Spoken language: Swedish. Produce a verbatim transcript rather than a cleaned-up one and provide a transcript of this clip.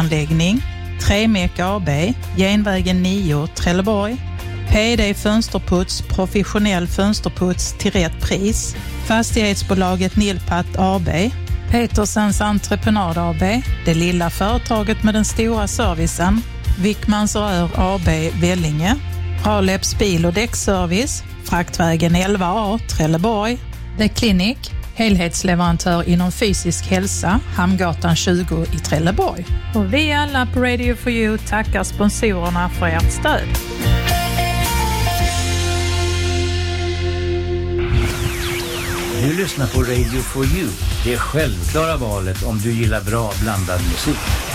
fönsteranläggning, Tremek A B, Genvägen nio, Trelleborg. P D Fönsterputs, professionell fönsterputs till rätt pris. Fastighetsbolaget Nilpat A B, Petersens Entreprenad A B, det lilla företaget med den stora servicen, Wickmans Rör A B Vellinge, Raleps bil- och däckservice, Fraktvägen elva A, Trelleborg, The Clinic, helhetsleverantör inom fysisk hälsa, Hamngatan tjugo i Trelleborg. Och vi alla på Radio for You tackar sponsorerna för ert stöd. Du lyssnar på Radio for You, det självklara valet om du gillar bra blandad musik.